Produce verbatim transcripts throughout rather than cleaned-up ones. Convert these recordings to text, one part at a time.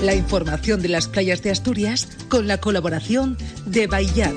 La información de las playas de Asturias con la colaboración de Baillat.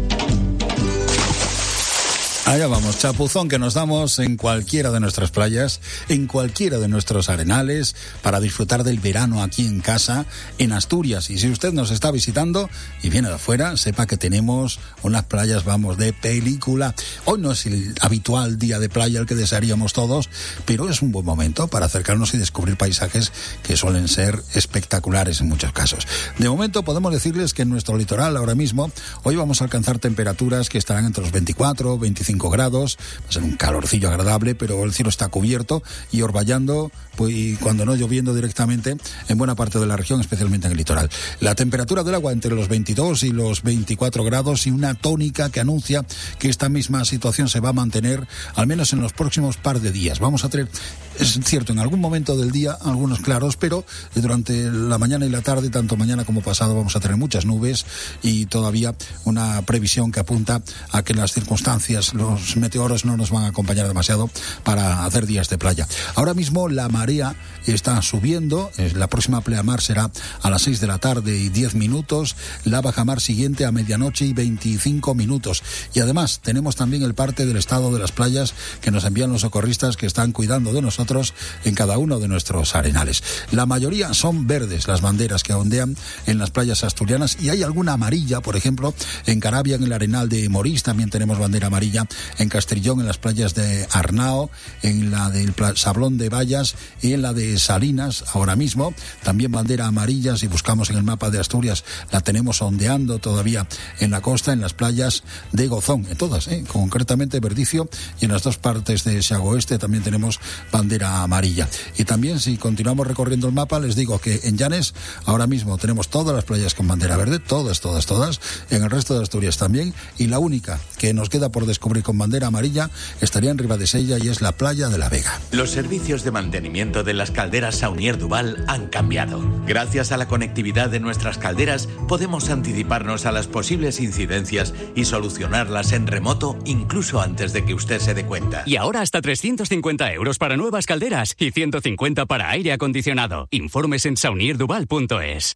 Allá vamos, chapuzón que nos damos en cualquiera de nuestras playas, en cualquiera de nuestros arenales, para disfrutar del verano aquí en casa, en Asturias. Y si usted nos está visitando y viene de afuera, sepa que tenemos unas playas, vamos, de película. Hoy no es el habitual día de playa el que desearíamos todos, pero es un buen momento para acercarnos y descubrir paisajes que suelen ser espectaculares en muchos casos. De momento podemos decirles que en nuestro litoral ahora mismo, hoy vamos a alcanzar temperaturas que estarán entre los veinticuatro, veinticinco grados, va a ser un calorcillo agradable, pero el cielo está cubierto y orvallando, pues, y cuando no lloviendo directamente en buena parte de la región, especialmente en el litoral. La temperatura del agua entre los veintidós y los veinticuatro grados y una tónica que anuncia que esta misma situación se va a mantener al menos en los próximos par de días. Vamos a tener, es cierto, en algún momento del día algunos claros, pero durante la mañana y la tarde, tanto mañana como pasado, vamos a tener muchas nubes y todavía una previsión que apunta a que las circunstancias, los meteoros no nos van a acompañar demasiado para hacer días de playa. Ahora mismo la marea está subiendo, la próxima pleamar será a las seis de la tarde y diez minutos, la bajamar siguiente a medianoche y veinticinco minutos. Y además tenemos también el parte del estado de las playas que nos envían los socorristas que están cuidando de nosotros en cada uno de nuestros arenales. La mayoría son verdes las banderas que ondean en las playas asturianas y hay alguna amarilla, por ejemplo, en Carabia, en el arenal de Morís también tenemos bandera amarilla, en Castrillón, en las playas de Arnao, en la del Sablón de Vallas y en la de Salinas, ahora mismo, también bandera amarilla. Si buscamos en el mapa de Asturias, la tenemos ondeando todavía en la costa, en las playas de Gozón, en todas, ¿eh? concretamente Verdicio, y en las dos partes de Siago Oeste también tenemos bandera amarilla. Y también, si continuamos recorriendo el mapa, les digo que en Llanes, ahora mismo tenemos todas las playas con bandera verde, todas, todas, todas, en el resto de Asturias también, y la única que nos queda por descubrir con bandera amarilla estaría en Ribadesella y es la playa de la Vega. Los servicios de mantenimiento de las calderas Saunier Duval han cambiado. Gracias a la conectividad de nuestras calderas podemos anticiparnos a las posibles incidencias y solucionarlas en remoto incluso antes de que usted se dé cuenta. Y ahora hasta trescientos cincuenta euros para nuevas calderas y ciento cincuenta para aire acondicionado. Informes en saunier duval punto es.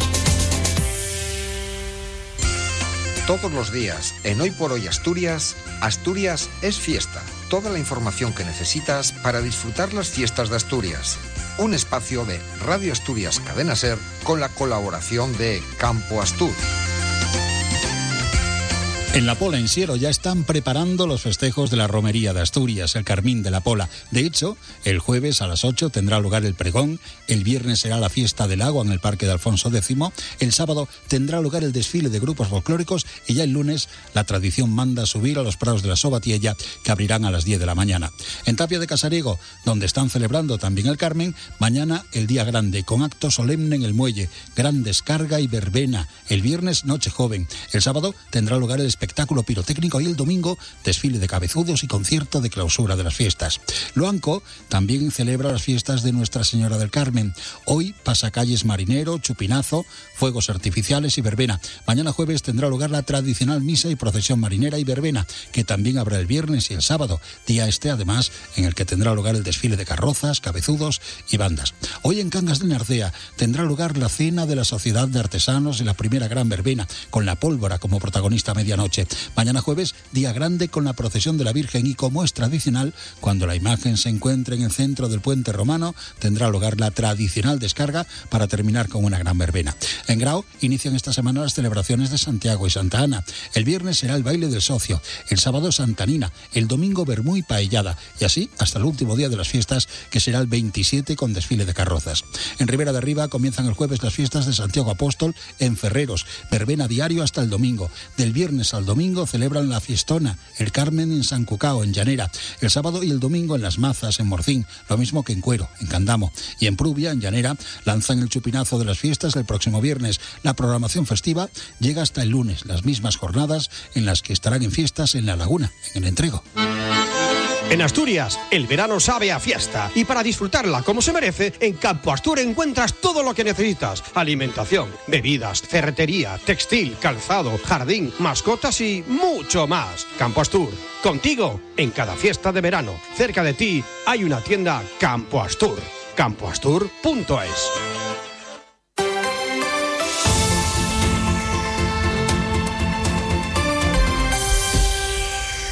Todos los días, en Hoy por Hoy Asturias, Asturias es fiesta. Toda la información que necesitas para disfrutar las fiestas de Asturias. Un espacio de Radio Asturias Cadena Ser con la colaboración de Campo Astur. En La Pola, en Siero, ya están preparando los festejos de la Romería de Asturias, el Carmín de la Pola. De hecho, el jueves a las ocho tendrá lugar el pregón, el viernes será la fiesta del agua en el Parque de Alfonso X, el sábado tendrá lugar el desfile de grupos folclóricos y ya el lunes la tradición manda subir a los prados de la Sobatiella, que abrirán a las diez de la mañana. En Tapia de Casariego, donde están celebrando también el Carmen, mañana el día grande, con acto solemne en el muelle, gran descarga y verbena. El viernes, noche joven. El sábado tendrá lugar el espectáculo pirotécnico y el domingo desfile de cabezudos y concierto de clausura de las fiestas. Loanco también celebra las fiestas de Nuestra Señora del Carmen. Hoy pasacalles marinero, chupinazo, fuegos artificiales y verbena. Mañana jueves tendrá lugar la tradicional misa y procesión marinera y verbena, que también habrá el viernes y el sábado, día este además en el que tendrá lugar el desfile de carrozas, cabezudos y bandas. Hoy en Cangas de Narcea tendrá lugar la cena de la Sociedad de Artesanos y la primera gran verbena, con la pólvora como protagonista a medianoche. Mañana jueves, día grande con la procesión de la Virgen y, como es tradicional, cuando la imagen se encuentre en el centro del puente romano, tendrá lugar la tradicional descarga para terminar con una gran verbena. En Grau inician esta semana las celebraciones de Santiago y Santa Ana. El viernes será el baile del socio, el sábado Santanina, el domingo vermú y paellada, y así hasta el último día de las fiestas, que será el veintisiete con desfile de carrozas. En Ribera de Arriba comienzan el jueves las fiestas de Santiago Apóstol en Ferreros, verbena diario hasta el domingo. Del viernes al domingo celebran la fiestona, el Carmen en San Cucao, en Llanera, el sábado y el domingo en Las Mazas, en Morcín, lo mismo que en Cuero, en Candamo, y en Prubia, en Llanera, lanzan el chupinazo de las fiestas el próximo viernes. La programación festiva llega hasta el lunes, las mismas jornadas en las que estarán en fiestas en La Laguna, en el Entrego. En Asturias, el verano sabe a fiesta, y para disfrutarla como se merece, en Campo Astur encuentras todo lo que necesitas: alimentación, bebidas, ferretería, textil, calzado, jardín, mascotas y mucho más. Campo Astur, contigo en cada fiesta de verano. Cerca de ti hay una tienda Campo Astur. campo astur punto es.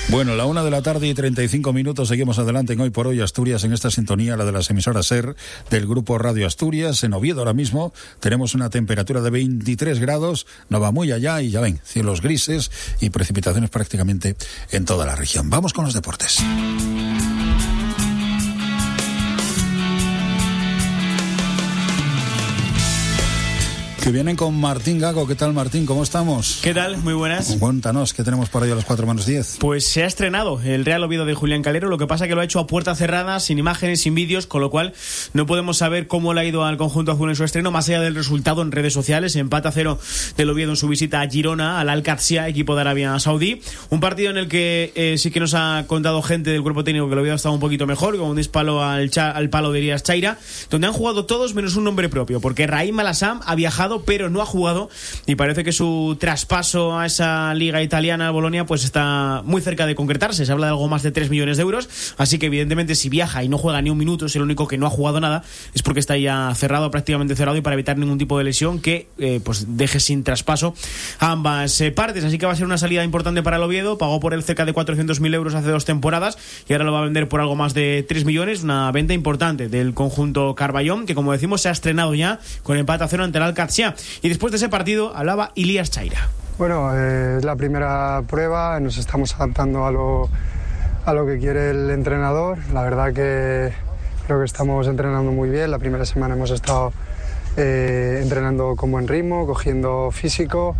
Bueno, la una de la tarde y treinta y cinco minutos, seguimos adelante en Hoy por Hoy Asturias, en esta sintonía, la de las emisoras SER del Grupo Radio Asturias. En Oviedo ahora mismo tenemos una temperatura de veintitrés grados, no va muy allá y ya ven, cielos grises y precipitaciones prácticamente en toda la región. Vamos con los deportes. Que vienen con Martín Gago. ¿Qué tal, Martín? ¿Cómo estamos? ¿Qué tal? Muy buenas. Cuéntanos, ¿qué tenemos por ahí a las cuatro menos diez? Pues se ha estrenado el Real Oviedo de Julián Calero, lo que pasa que lo ha hecho a puerta cerrada, sin imágenes, sin vídeos, con lo cual no podemos saber cómo le ha ido al conjunto azul en su estreno, más allá del resultado en redes sociales. Empate a cero del Oviedo en su visita a Girona, al Al-Qadsiya, equipo de Arabia Saudí. Un partido en el que eh, sí que nos ha contado gente del cuerpo técnico que el Oviedo ha estado un poquito mejor, con un disparo al, cha- al palo de Elías Chaira, donde han jugado todos menos un nombre propio, porque Raïm Alassam ha viajado, pero no ha jugado, y parece que su traspaso a esa liga italiana, al Bolonia, pues está muy cerca de concretarse. Se habla de algo más de tres millones de euros, así que evidentemente si viaja y no juega ni un minuto, es el único que no ha jugado nada, es porque está ya cerrado, prácticamente cerrado, y para evitar ningún tipo de lesión que eh, pues deje sin traspaso a ambas eh, partes. Así que va a ser una salida importante para el Oviedo. Pagó por él cerca de cuatrocientos mil euros hace dos temporadas y ahora lo va a vender por algo más de tres millones, una venta importante del conjunto Carballón, que como decimos se ha estrenado ya con empate a cero ante el Al-Qadsiya. Y después de ese partido hablaba Elías Chaira. Bueno, eh, es la primera prueba, nos estamos adaptando a lo, a lo que quiere el entrenador. La verdad que creo que estamos entrenando muy bien. La primera semana hemos estado eh, entrenando con buen ritmo, cogiendo físico,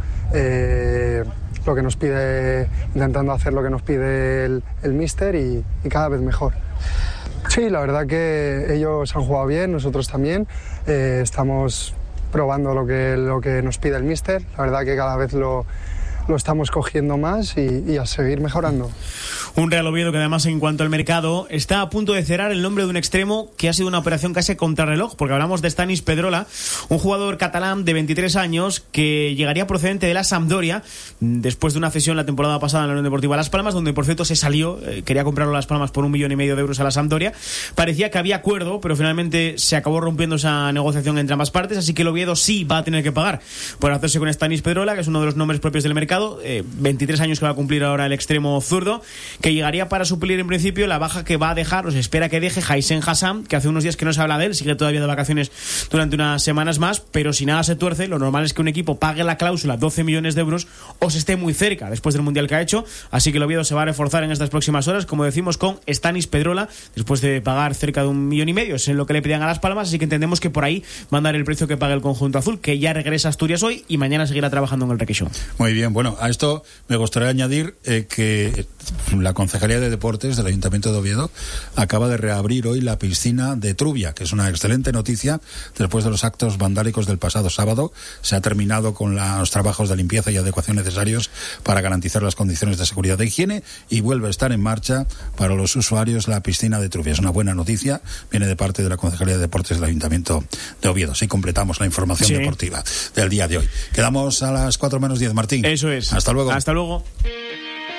eh, lo que nos pide, intentando hacer lo que nos pide el, el míster y, y cada vez mejor. Sí, la verdad que ellos han jugado bien, nosotros también. Eh, estamos probando lo que, lo que nos pide el míster. La verdad que cada vez lo, lo estamos cogiendo más y, y a seguir mejorando. Un Real Oviedo que además, en cuanto al mercado, está a punto de cerrar el nombre de un extremo que ha sido una operación casi contrarreloj, porque hablamos de Stanis Pedrola, un jugador catalán de veintitrés años que llegaría procedente de la Sampdoria después de una cesión la temporada pasada en la Unión Deportiva Las Palmas, donde por cierto se salió, eh, quería comprarlo a Las Palmas por un millón y medio de euros a la Sampdoria. Parecía que había acuerdo, pero finalmente se acabó rompiendo esa negociación entre ambas partes, así que el Oviedo sí va a tener que pagar por hacerse con Stanis Pedrola, que es uno de los nombres propios del mercado. eh, veintitrés años que va a cumplir ahora el extremo zurdo, que llegaría para suplir en principio la baja que va a dejar, o se espera que deje, Haisen Hassam, que hace unos días que no se habla de él, sigue todavía de vacaciones durante unas semanas más, pero si nada se tuerce, lo normal es que un equipo pague la cláusula doce millones de euros o se esté muy cerca después del Mundial que ha hecho, así que el Oviedo se va a reforzar en estas próximas horas, como decimos, con Stanis Pedrola, después de pagar cerca de un millón y medio, es en lo que le pedían a Las Palmas, así que entendemos que por ahí van a dar el precio que paga el conjunto azul, que ya regresa a Asturias hoy y mañana seguirá trabajando en el Requeixón. Muy bien, bueno, a esto me gustaría añadir eh, que la Concejalía de Deportes del Ayuntamiento de Oviedo acaba de reabrir hoy la piscina de Trubia, que es una excelente noticia después de los actos vandálicos del pasado sábado. Se ha terminado con los trabajos de limpieza y adecuación necesarios para garantizar las condiciones de seguridad e higiene y vuelve a estar en marcha para los usuarios la piscina de Trubia. Es una buena noticia, viene de parte de la Concejalía de Deportes del Ayuntamiento de Oviedo. Así completamos la información sí. deportiva del día de hoy. Quedamos a las cuatro menos diez, Martín. Eso es. Hasta luego. Hasta luego.